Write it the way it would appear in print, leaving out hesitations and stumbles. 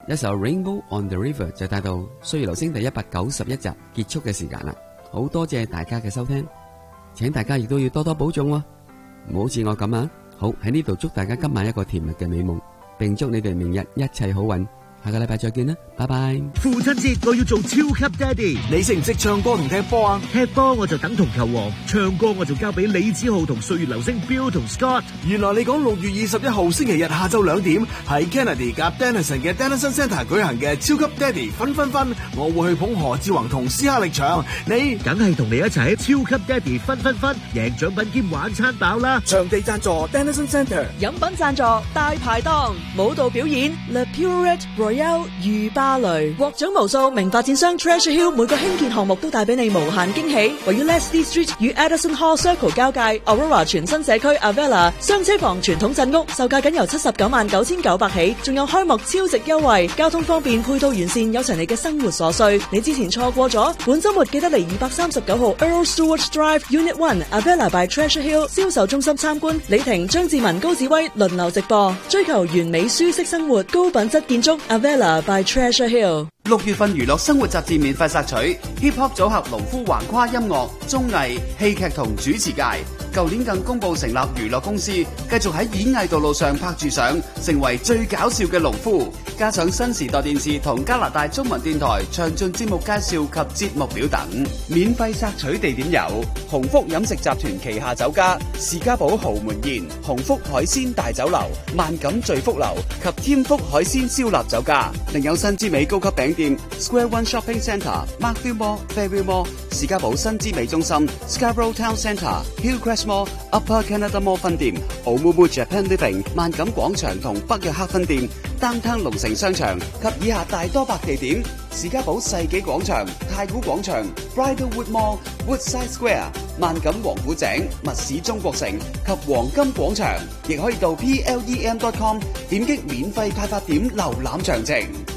一首 Rainbow on the River 就帶到歲月留聲第191集結束嘅時間啦。好多謝大家嘅收聽，請大家亦都要多多保重喎，唔好似我咁啊。好，喺呢度祝大家今晚一個甜蜜嘅美夢，並祝你哋明日一切好運。下個禮拜再見啦，拜拜。 父親節我要做超級爹哋。 你識唔識唱歌同踢波啊？ 踢波我就等同球王，唱歌我就交俾李子豪同歲月流星 Bill 同 Scott。 原來你講6月21號星期日下晝2點喺 Kennedy 夾 Dennison 嘅 Dennison Centre 舉行嘅超級爹哋分分分，我會去捧何志宏同斯克力場，你梗係同你一齊喺超級爹哋分分分，贏獎品兼玩餐飽啦！ 場地贊助 Dennison Centre， 飲品贊助大排檔，舞蹈表演 Le Purette Royale 御芭蕾，獲獎無數，名發展商 Treasure Hill 每個興建項目都帶俾你無限驚喜。位於 Leslie Street 與 Addison Hall Circle 交界 Aurora 全新社區 Avella 雙車房傳統鎮屋，售價僅由799900起，仲有開幕超值優惠，交通方便，配套完善，有齊你嘅生活所需。你之前錯過咗，本週末記得嚟239號 Earl Stewart Drive Unit 1 Avella by Treasure Hill 銷售中心參觀。李婷、張志文、高志威輪流直播，追求完美舒適生活，高品質建築 Avella by Treasure Hill。 6月份娛樂生活雜誌免費索取 Hip Hop 組合農夫橫跨音樂、綜藝、戲劇同主持界。舊年更公布成立娛樂公司，繼續喺演藝道路上拍住上，成為最搞笑嘅農夫。加上新時代電視同加拿大中文電台詳盡節目介紹及節目表等。免費索取地點有鴻福飲食集團旗下酒家士嘉堡豪門宴、鴻福海鮮大酒樓、萬錦聚福樓及添福海鮮燒臘酒家。另有新之美高級餅店 Square One Shopping Centre、Markville Mall、Fairview Mall、士嘉堡新之美中心、Scarborough Town Centre、Hillcrest Mall、Upper Canada Mall 分店、Oumuamua Japan Living、萬錦廣場同北約克分店、Downtown 龍城商場及以下大多百地點：士嘉堡世紀廣場、太古廣場、Bridlewood Mall、Woodside Square、萬錦王府井、密市中國城及黃金廣場，亦可以到plem.com 點擊免費派發點瀏覽詳情。